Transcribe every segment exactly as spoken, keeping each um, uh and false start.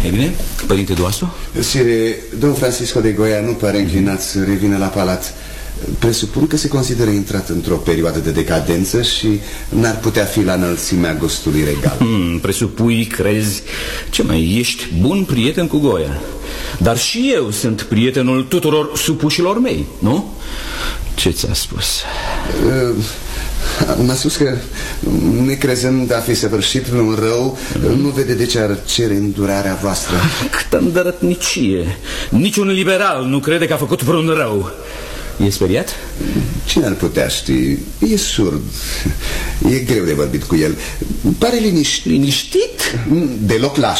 E bine, părinte Doaso? Sire, domn Francisco de Goya nu pare înclinat să revină la palat. Presupun că se consideră intrat într-o perioadă de decadență și n-ar putea fi la înălțimea gustului regal. hmm, Presupui, crezi. Ce mai, ești bun prieten cu Goya. Dar și eu sunt prietenul tuturor supușilor mei, nu? Ce ți-a spus? Uh, M-a spus că, necrezând a fi săvârșit vreun rău, mm. nu vede de ce ar cere îndurarea voastră. Câtă îndărătnicie! Niciun liberal nu crede că a făcut vreun rău. E speriat? Cine ar putea ști? E surd. E greu de vorbit cu el. Pare liniștit. Liniștit? Deloc laș.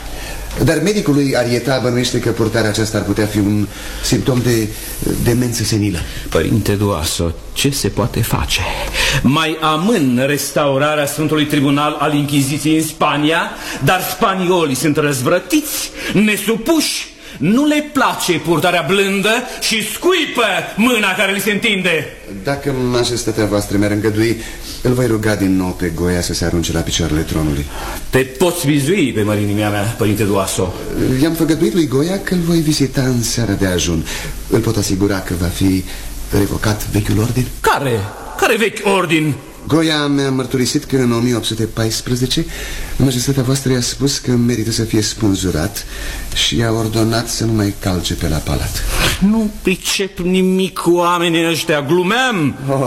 Dar medicul lui Arieta bănuiește că purtarea aceasta ar putea fi un simptom de demență senilă. Părinte Doaso, ce se poate face? Mai amân restaurarea Sfântului Tribunal al Inchiziției în Spania, dar spaniolii sunt răzvrătiți, nesupuși. Nu le place purtarea blândă și scuipă mâna care li se întinde. Dacă majestatea voastră mi-ar îngădui, îl voi ruga din nou pe Goya să se arunce la picioarele tronului. Te poți vizui pe mărinimea mea, părinte Doaso. I-am făgăduit lui Goya că îl voi vizita în seara de ajun. Îl pot asigura că va fi revocat vechiul ordin. Care? Care vechi ordin? Goya mi-a mărturisit că în o mie opt sute paisprezece majestatea voastră i-a spus că merită să fie spânzurat și i-a ordonat să nu mai calce pe la palat. Nu pricep nimic cu oamenii ăștia, glumeam. Oh,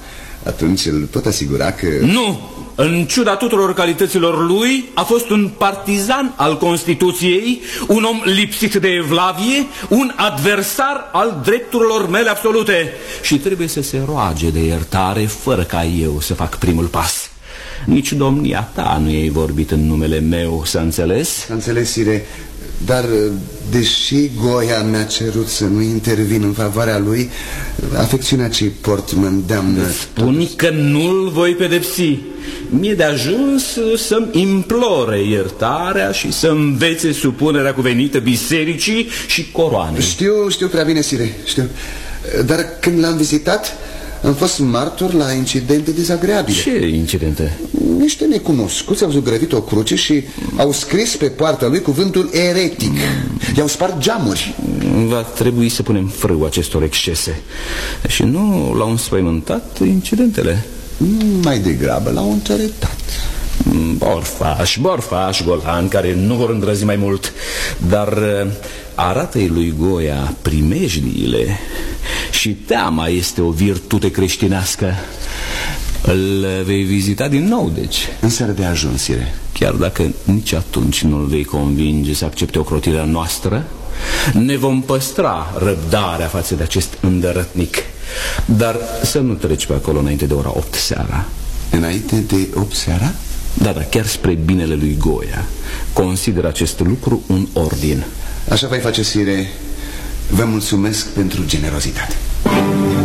atunci îl pot asigura că... Nu! În ciuda tuturor calităților lui, a fost un partizan al Constituției, un om lipsit de evlavie, un adversar al drepturilor mele absolute. Și trebuie să se roage de iertare fără ca eu să fac primul pas. Nici domnia ta nu i-ai vorbit în numele meu, s-a înțeles? S-a înțeles, sire, dar deși Goya mi-a cerut să nu intervin în favoarea lui, afecțiunea ce-i port mă îndeamnă. Spun că nu-l voi pedepsi. Mi-e de ajuns să-mi implore iertarea și să învețe supunerea cuvenită bisericii și coroanei. Știu, știu prea bine, sire, știu. Dar când l-am vizitat, am fost martor la incidente dezagreabile. Ce incidente? Niște necunoscuți au zugrăvit o cruce și au scris pe poarta lui cuvântul eretic. I-au spart geamuri. Va trebui să punem frâu acestor excese. Și nu l-au înspăimântat incidentele. Mai degrabă l-au întăretat. Borfași, borfași golani care nu vor îndrăzi mai mult. Dar arată-i lui Goya primejdiile. Și teama este o virtute creștinească. Îl vei vizita din nou, deci în seara de ajun, sire. Chiar dacă nici atunci nu-l vei convinge să accepte ocrotirea noastră, ne vom păstra răbdarea față de acest îndărătnic. Dar să nu treci pe acolo înainte de ora opt seara. Înainte de opt seara? Da, da, chiar spre binele lui Goya. Consider acest lucru un ordin. Așa voi face, sire. Vă mulțumesc pentru generozitate.